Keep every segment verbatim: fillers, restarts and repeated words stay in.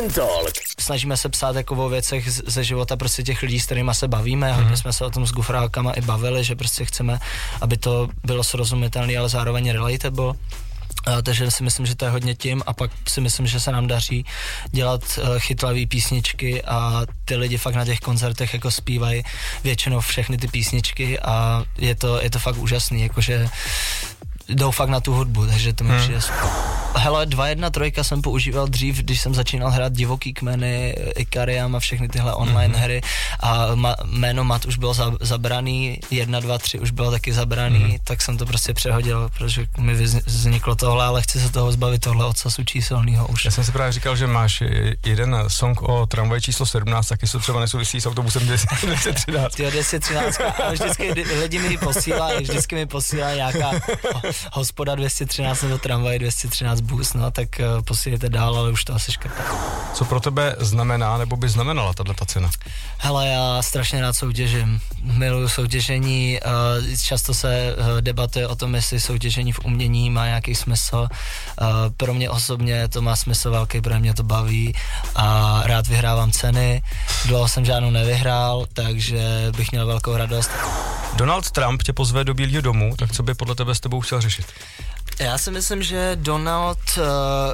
Spin Talk. Snažíme se psát jako o věcech ze života prostě těch lidí, s kterými se bavíme. Hodně jsme se o tom s gufrákama i bavili, že prostě chceme, aby to bylo srozumitelné, ale zároveň relatable. Uh, takže si myslím, že to je hodně tím a pak si myslím, že se nám daří dělat uh, chytlavý písničky a ty lidi fakt na těch koncertech jako zpívají většinou všechny ty písničky a je to, je to fakt úžasný, jakože jdou fakt na tu hudbu, takže to mi přijde super. Hele, dva jedna tři jsem používal dřív, když jsem začínal hrát Divoký kmeny, Ikariam a všechny tyhle online mm-hmm. hry a ma, jméno Mat už bylo za, zabraný, jedna dva tři už bylo taky zabraný, mm-hmm. tak jsem to prostě přehodil, protože mi vzniklo tohle, ale chci se toho zbavit, tohle ocasu číselnýho už. Já jsem si právě říkal, že máš jeden song o tramvaji číslo sedmnáct, taky se třeba nesouvisí s autobusem dvě stě třináct. Tyjo, dvě stě třináct, ale vždycky lidi mi posílají, vždycky mi posílají nějaká hospoda dvě stě třináct nebo tramvaj dvě stě třináct bus, no tak uh, posílejte dál, ale už to asi škrtá. Co pro tebe znamená, nebo by znamenala tato cena? Hele, já strašně rád soutěžím, miluju soutěžení, uh, často se uh, debatuje o tom, jestli soutěžení v umění má nějaký smysl. Uh, pro mě osobně to má smysl velký, pro mě to baví a rád vyhrávám ceny. Dlouho jsem žádnou nevyhrál, takže bych měl velkou radost. Donald Trump tě pozve do Bílého domu, tak co by podle tebe s tebou chtěl řešit? Já si myslím, že Donald uh,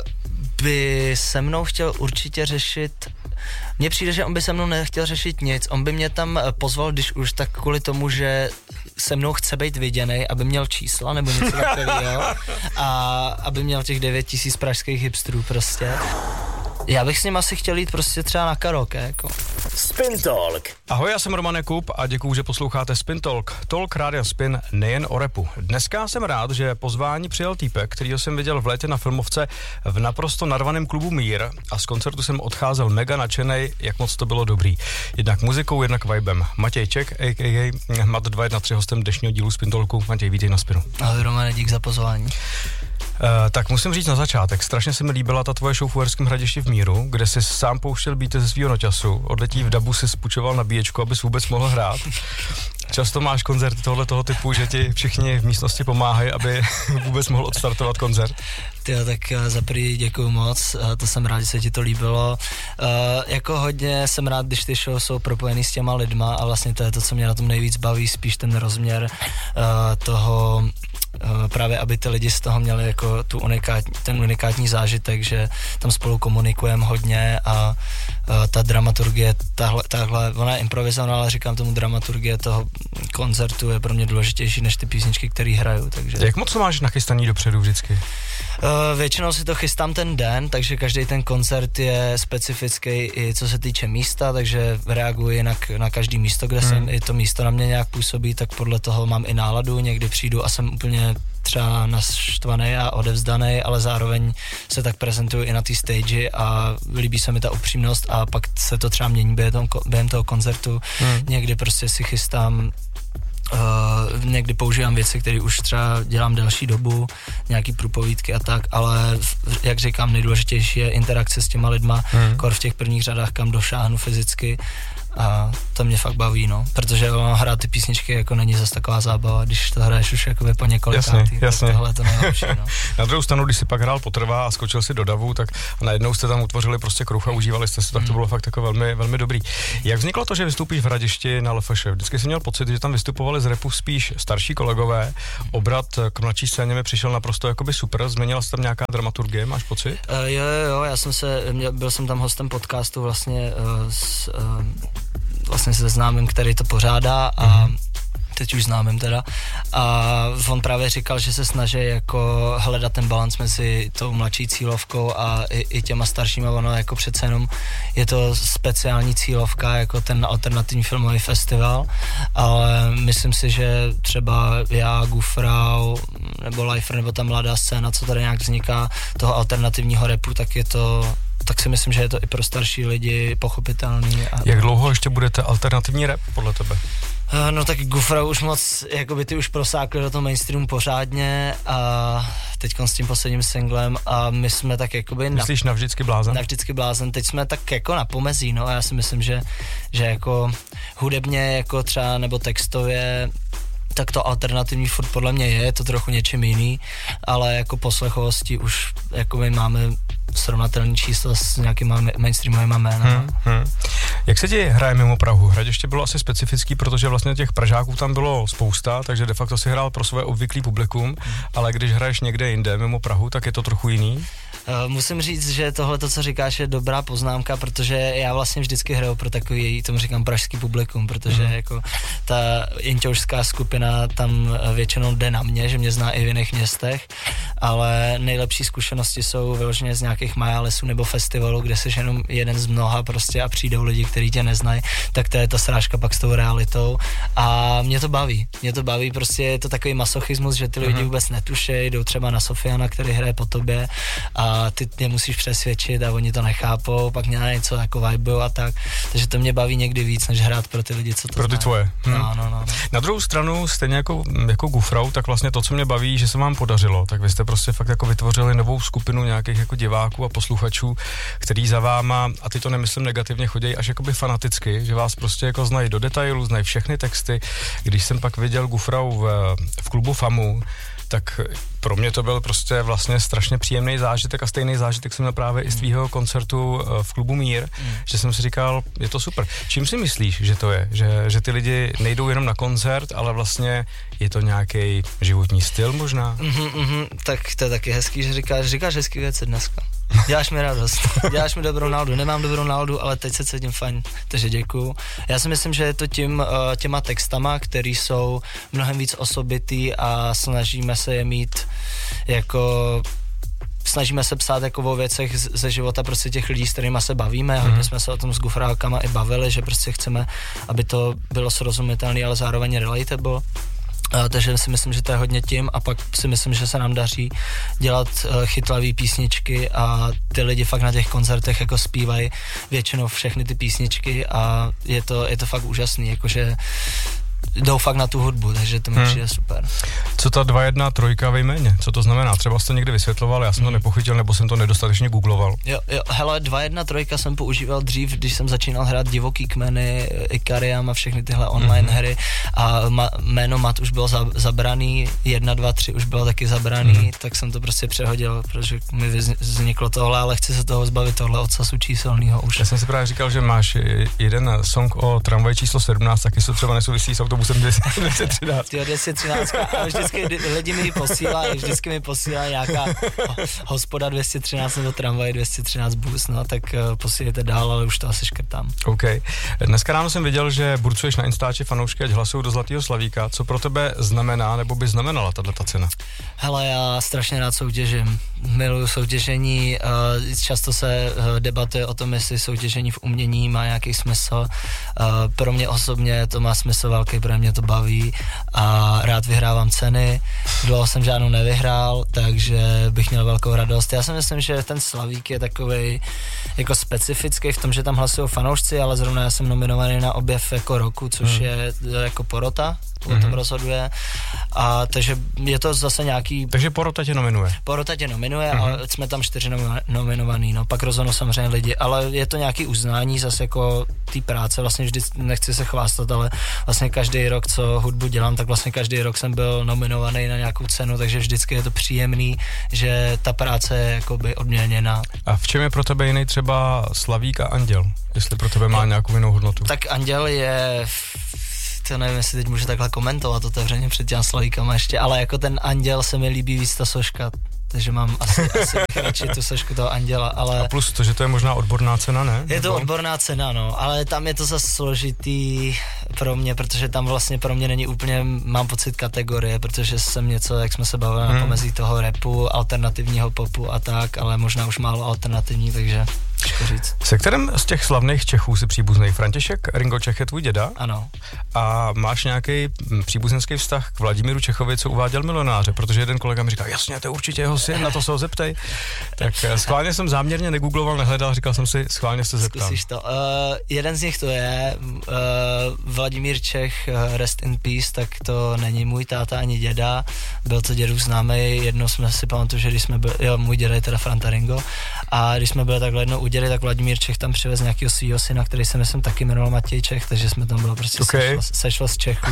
by se mnou chtěl určitě řešit. Mně přijde, že on by se mnou nechtěl řešit nic. On by mě tam pozval, když už, tak kvůli tomu, že se mnou chce být viděnej, aby měl čísla nebo něco takového a aby měl těch devět tisíc pražských hipsterů prostě. Já bych s ním asi chtěl jít prostě třeba na karaoke, jako. Spin Talk. Ahoj, já jsem Roman Jakub a děkuju, že posloucháte Spin Talk. Talk Rádia Spin nejen o rapu. Dneska jsem rád, že pozvání přijal týpek, kterýho jsem viděl v létě na filmovce v naprosto narvaném klubu Mír a z koncertu jsem odcházel mega nadšenej, jak moc to bylo dobrý. Jednak muzikou, jednak vibem. Matěj Ček, a k a. Mat dva jedna tři hostem dnešního dílu Spin Talku. Matěj, vítej na Spinu. Ahoj Romane, dík za pozvání. Uh, tak musím říct na začátek, strašně se mi líbila ta tvoje show v Uherském Hradišti v Míru, kde jsi sám pouštěl beaty ze svýho noťasu, odletí v dabu si spůjčoval nabíječku, abys vůbec mohl hrát. Často máš koncerty tohle toho typu, že ti všichni v místnosti pomáhají, aby vůbec mohl odstartovat koncert. Tyjo, tak za prvý děkuju moc, to jsem rád, že se ti to líbilo. Uh, jako hodně jsem rád, když ty show jsou propojený s těma lidma a vlastně to je to, co mě na tom nejvíc baví, spíš ten rozměr uh, toho, uh, právě aby ty lidi z toho měli jako tu unikátní, ten unikátní zážitek, že tam spolu komunikujeme hodně a uh, ta dramaturgie, tahle, tahle, ona je improvizovaná, ale říkám tomu dramaturgie toho koncertu je pro mě důležitější než ty písničky, které hraju. Takže... Jak moc to máš nachystaný dopředu vždycky? Uh, většinou si to chystám ten den, takže každý ten koncert je specifický i co se týče místa, takže reaguji jinak na každý místo, kde hmm. jsem, i to místo na mě nějak působí, tak podle toho mám i náladu, někdy přijdu a jsem úplně třeba naštvaný a odevzdaný, ale zároveň se tak prezentuju i na té stage a líbí se mi ta upřímnost a pak se to třeba mění během toho, během toho koncertu, hmm. někdy prostě si chystám. Uh, někdy používám věci, které už třeba dělám delší dobu, nějaký průpovídky a tak, ale jak říkám, nejdůležitější je interakce s těma lidma, hmm. kor v těch prvních řadách, kam došáhnu fyzicky a to mě fakt baví, no, protože hrát ty písničky jako není zase taková zábava, když to hraješ už jakoby po několikátý, tak tohle je to nejlepší, no. Na druhou stranu, když si pak hrál Potrvá a skočil si do davu, tak najednou jste tam utvořili prostě kruh a užívali jste si, tak to bylo fakt jako velmi, velmi dobrý. Jak vzniklo to, že vystoupíš v Hradišti na L F Š? Vždycky jsem měl pocit, že tam vystupovali z rapu spíš starší kolegové, obrat k mladší scéně mi přišel naprosto jakoby super, změnila se tam nějaká dramaturgie, máš pocit? Uh, jo, jo, jo, já jsem se, byl jsem tam hostem podcastu vlastně uh, s uh, vlastně se známým, který to pořádá a mm-hmm. teď už známým teda a on právě říkal, že se snaží jako hledat ten balans mezi tou mladší cílovkou a i, i těma staršíma, ono jako přece jenom je to speciální cílovka jako ten alternativní filmový festival, ale myslím si, že třeba já, Gufrau nebo Lifer nebo ta mladá scéna, co tady nějak vzniká toho alternativního rapu, tak je to tak si myslím, že je to i pro starší lidi pochopitelný. A jak dlouho ještě budete alternativní rap podle tebe? No tak Gufra už moc, jakoby ty už prosákli do toho mainstreamu pořádně a teďkon s tím posledním singlem a my jsme tak jakoby... Myslíš na Navždycky blázen? Navždycky blázen, teď jsme tak jako na pomezí, no a já si myslím, že, že jako hudebně jako třeba nebo textově tak to alternativní furt podle mě je, je to trochu něčím jiný, ale jako poslechovosti už jako my máme srovnatelný číslo s nějakýma mainstreamovými jménama. Hmm, hmm. Jak se ti hraje mimo Prahu? Hradiště bylo asi specifický, protože vlastně těch Pražáků tam bylo spousta, takže de facto si hrál pro svoje obvyklý publikum, hmm. ale když hraješ někde jinde mimo Prahu, tak je to trochu jiný? Uh, musím říct, že tohle, to, co říkáš, je dobrá poznámka, protože já vlastně vždycky hraju pro takový, tomu říkám, pražský publikum, protože hmm. jako ta inťoušská skupina tam většinou jde na mě, že mě zná i v jiných městech, ale nejlepší zkušenosti jsou vyloženě z nějakých majálesů nebo festivalů, kde jsi jenom jeden z mnoha prostě a přijdou lidi, kteří tě neznají, tak to je ta srážka pak s tou realitou a mě to baví, mě to baví, prostě je to takový masochismus, že ty lidi hmm. vůbec netušejí, jdou třeba na Sofiana, který hraje po tobě a ty mě musíš přesvědčit a oni to nechápou, pak mě na něco jako vibeu a tak, takže to mě baví někdy víc, než hrát pro ty lidi, co to Pro ty znají. tvoje. Hm. No, no, no, no. Na druhou stranu, stejně jako, jako Gufrau, tak vlastně to, co mě baví, že se vám podařilo, tak vy jste prostě fakt jako vytvořili novou skupinu nějakých jako diváků a posluchačů, který za váma, a ty to nemyslím negativně, chodí až jakoby fanaticky, že vás prostě jako znají do detailu, znají všechny texty. Když jsem pak viděl Gufrau v, v klubu FAMU, tak pro mě to byl prostě vlastně strašně příjemný zážitek a stejný zážitek jsem měl právě mm. i z tvýho koncertu v klubu Mír, mm. že jsem si říkal, je to super. Čím si myslíš, že to je? Že, že ty lidi nejdou jenom na koncert, ale vlastně je to nějaký životní styl možná? Mm-hmm, mm-hmm, tak to je taky hezký, že říkáš, říkáš hezký věci dneska. Děláš mi radost, děláš mi dobrou náladu, nemám dobrou náladu, ale teď se cítím fajn, takže děkuju. Já si myslím, že je to tím, těma textama, který jsou mnohem víc osobitý a snažíme se je mít jako... Snažíme se psát jako o věcech ze života prostě těch lidí, s kterýma se bavíme. Hodně jsme se o tom s Gufrákama i bavili, že prostě chceme, aby to bylo srozumitelné, ale zároveň relatable. Uh, takže si myslím, že to je hodně tím a pak si myslím, že se nám daří dělat uh, chytlavý písničky a ty lidi fakt na těch koncertech jako zpívají většinou všechny ty písničky a je to, je to fakt úžasný, jakože jdou fakt na tu hudbu, takže to mi hmm. přijde super. Co ta dva jedna trojka ve jméně? Co to znamená? Třeba jsi to někdy vysvětloval, já jsem hmm. to nepochytil, nebo jsem to nedostatečně googloval. Jo, jo, hele, dva jedna trojka jsem používal dřív, když jsem začínal hrát Divoký kmeny, Ikariam a všechny tyhle online hmm. hry a ma, jméno Mat už bylo za, zabraný, jedna, dva, tři už bylo taky zabraný, hmm. tak jsem to prostě přehodil, protože mi vzniklo tohle, ale chci se toho zbavit, tohle odsasu číselného už. Já jsem si právě říkal, že máš jeden song o tramvaji číslo sedmnáct, taky se třeba nesouvisí s autobusem dvě stě třináct. Tyjo, dvě stě třináct, ale vždycky lidi mi ji posílají, vždycky mi posílá nějaká hospoda dvě stě třináct nebo tramvaj dvě stě třináct bus, no tak uh, posílejte dál, ale už to asi škrtám. OK. Dneska ráno jsem viděl, že burcuješ na Instači fanoušky, ať hlasují do Zlatého slavíka. Co pro tebe znamená, nebo by znamenala tato cena? Hele, já strašně rád soutěžím. Miluju soutěžení, uh, často se uh, debatuje o tom, jestli soutěžení v umění má nějaký smysl. Uh, pro mě osobně to má smysl velký, pro mě to baví a rád vyhrávám ceny. Dlouho jsem žádnou nevyhrál, takže bych měl velkou radost. Já si myslím, že ten Slavík je takovej jako specifický v tom, že tam hlasují fanoušci, ale zrovna já jsem nominovaný na objev jako roku, což hmm. je jako porota, o tom mm-hmm. rozhoduje. A takže je to zase nějaký... Takže porota tě nominuje. Porota tě nominuje, mm-hmm. ale jsme tam čtyři nomi- nominovaný, no pak rozhodnou samozřejmě lidi, ale je to nějaký uznání zase jako té práce, vlastně vždy nechci se chvástat, ale vlastně každý rok, co hudbu dělám, tak vlastně každý rok jsem byl nominovaný na nějakou cenu, takže vždycky je to příjemný, že ta práce je jakoby odměněná. A v čem je pro tebe jiný třeba Slavík a Anděl? Jestli pro tebe má nějakou jinou hodnotu? Tak Anděl je... To nevím, jestli teď můžu takhle komentovat otevřeně před těm Slavíkama ještě, ale jako ten Anděl se mi líbí víc ta soška, takže mám asi, asi radši tu sošku toho Anděla, ale... A plus to, že to je možná odborná cena, ne? Je to odborná cena, no, ale tam je to zase složitý pro mě, protože tam vlastně pro mě není úplně, mám pocit, kategorie, protože jsem něco, jak jsme se bavili hmm. na pomezí toho rapu, alternativního popu a tak, ale možná už málo alternativní, takže... Říct. Se kterým z těch slavných Čechů si příbuznej? František Ringo Čech je tvůj děda? Ano. A máš nějaký příbuzenský vztah k Vladimíru Čechovi, co uváděl Milionáře? Protože jeden kolega mi říká, jasně, to je určitě jeho syn, na to se ho zeptej. Tak schválně jsem záměrně negoogloval, nehledal, říkal jsem si, schválně se zeptám. Zkusíš to. Uh, jeden z nich to je, uh, Vladimír Čech, uh, rest in peace, tak to není můj táta ani děda, byl to dědu známý, jednou jsme si pamatuju, že když jsme byli, jo, můj děda je teda Franta Ringo, a když jsme byli takhle jednou u dědy, byli, tak Vladimír Čech tam přivez nějakého svýho syna, který se myslím taky jmenoval Matěj Čech, takže jsme tam bylo prostě okay. sešlo, sešlo z Čechů,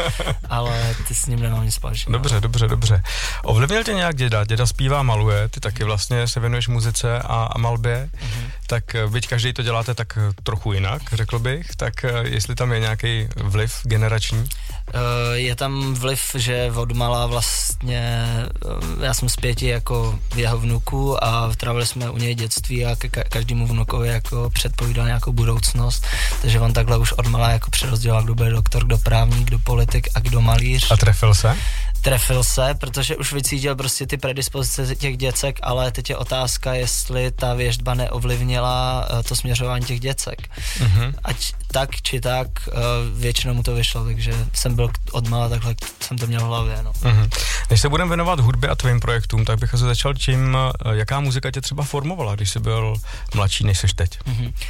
ale ty s ním nemám nic společného. Dobře, dobře, dobře. Ovlivnil tě nějak děda? Děda zpívá, maluje, ty taky vlastně se věnuješ muzice a, a malbě, mm-hmm. tak byť každý to děláte tak trochu jinak, řekl bych, tak jestli tam je nějaký vliv generační? Je tam vliv, že odmala vlastně, já jsem z pěti jako jeho vnuku a trávili jsme u něj dětství a ka- každému vnukovi jako předpovídal nějakou budoucnost, takže on takhle už odmala jako přerozdělal, kdo bude doktor, kdo právník, kdo politik a kdo malíř. A trefil se? Trefil se, protože už vycítil prostě ty predispozice těch děcek, ale teď je otázka, jestli ta věštba neovlivnila to směřování těch děcek. Mm-hmm. Ať tak či tak, většinou mu to vyšlo, takže jsem byl odmala takhle, jsem to měl v hlavě, no. Mm-hmm. Než se budeme věnovat hudbě a tvým projektům, tak bych se začal tím, jaká muzika tě třeba formovala, když jsi byl mladší, než seš teď? Mm-hmm. Uh,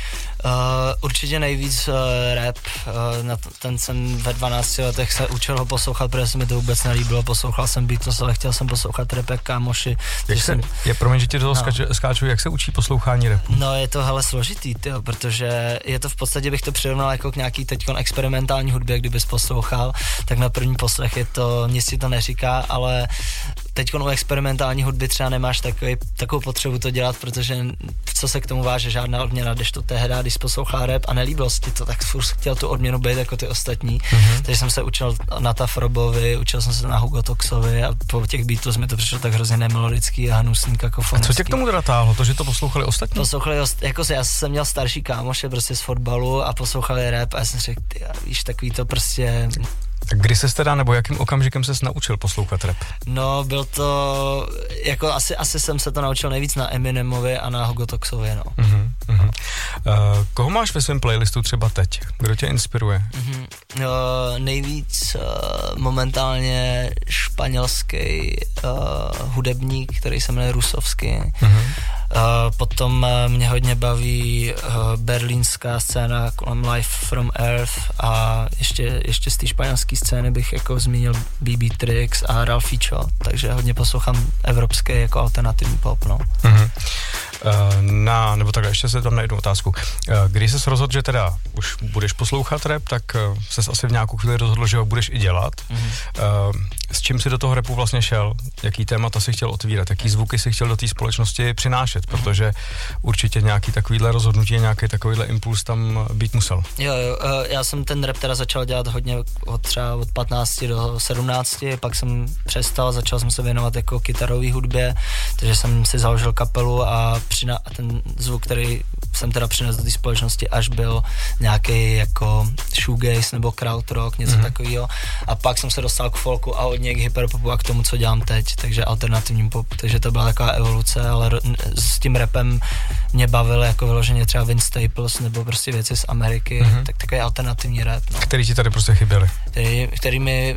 určitě nejvíc uh, rap, uh, na ten jsem ve dvanácti letech se učil ho poslouchat, protože se mi to vůbec nelíbilo, poslouchal jsem Beatles, ale chtěl jsem poslouchat rap jak kámoši. Jak se, jsem, je, promiň, že ti toho no. skáču, skáču, jak se učí poslouchání rapu? No je to hele složitý, tyjo, protože je to v podstatě, bych to přirovnal jako k nějaký teďkon experimentální hudbě, kdybys poslouchal, tak na první poslech je to, nic si to neříká, ale teďkon u experimentální hudby třeba nemáš takový, takovou potřebu to dělat, protože co se k tomu váže, žádná odměna, když to tehda, když poslouchal rap a nelíbilo si to, tak furt chtěl tu odměnu být jako ty ostatní. Mm-hmm. Takže jsem se učil na Tafrobovi, učil jsem se na Hugo Toxovi a po těch Beatles mi to přišlo tak hrozně nemelodický a hnusný kakofonický. A co tě k tomu teda táhlo? To, že to poslouchali ostatní? Poslouchali, jako já jsem měl starší kámoše prostě z fotbalu a poslouchali rap a já jsem řekl, ty, víš, takový to prostě... Tak kdy ses teda, nebo jakým okamžikem ses naučil poslouchat rap? No, byl to, jako asi, asi jsem se to naučil nejvíc na Eminemovi a na Hugo Toxovi, no. Uh-huh, uh-huh. Uh, koho máš ve svém playlistu třeba teď? Kdo tě inspiruje? Uh-huh. Uh, nejvíc uh, momentálně španělský uh, hudebník, který se jmenuje Rusovský. Uh-huh. Uh, potom uh, mě hodně baví uh, berlínská scéna kolem Live from Earth a ještě, ještě z té španělské scény bych jako zmínil B B Trix a Ralficho, takže hodně poslouchám evropské jako alternativní pop, no. Uh-huh. Uh, na, nebo takhle, ještě se tam na jednu otázku. Uh, když ses rozhodl, že teda už budeš poslouchat rap, tak uh, ses asi v nějakou chvíli rozhodl, že ho budeš i dělat. Uh-huh. Uh, s čím si do toho rapu vlastně šel? Jaký témata si chtěl otvírat? Jaký zvuky si chtěl do té společnosti přinášet? Protože určitě nějaký takovýhle rozhodnutí, nějaký takovýhle impuls tam být musel. Jo, jo, uh, já jsem ten rap teda začal dělat hodně od třeba od patnácti do sedmnácti, pak jsem přestal, začal jsem se věnovat jako kytarový hudbě, takže jsem si založil kapelu a přina- a ten zvuk, který jsem teda přinesl do té společnosti, až byl nějaký jako shoegaze nebo krautrock, něco mm-hmm. takového. A pak jsem se dostal k folku a hodně k hyperpopu a k tomu, co dělám teď, takže alternativní pop, takže to byla taková evoluce, ale s tím rapem mě bavil jako vyloženě třeba Vince Staples nebo prostě věci z Ameriky, mm-hmm. tak takový alternativní rap. No. Který ti tady prostě chyběly? Který, který mi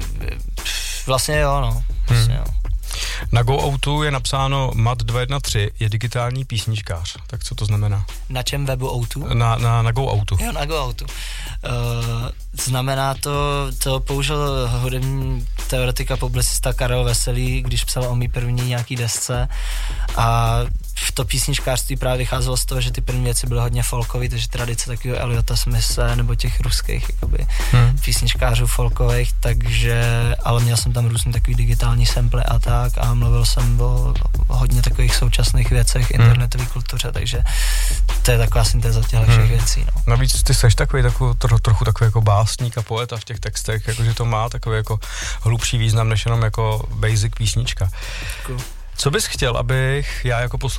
vlastně jo, no. Vlastně, mm. jo. Na Go Outu je napsáno Mat dva jedna tři, je digitální písničkář. Tak co to znamená? Na čem webu Outu? Na, na, na Go Outu. Jo, na Go Outu. Uh, znamená to, to použil hudební teoretika, publicista Karel Veselý, když psal o mý první nějaký desce a v to písničkářství právě vycházelo z toho, že ty první věci byly hodně folkový, takže tradice takového Eliota Smithe nebo těch ruských jakoby, hmm. písničkářů folkových, takže, ale měl jsem tam různý takový digitální sample a tak a mluvil jsem o, o hodně takových současných věcech, hmm. internetové kultuře, takže to je taková syntéza těch všech hmm. věcí. No. Navíc ty seš takový takový, tro, trochu takový jako básník a poeta v těch textech, jakože to má takový jako hlubší význam, než jenom jako basic písnička. Cool. Co bys chtěl, abych já jako posluchač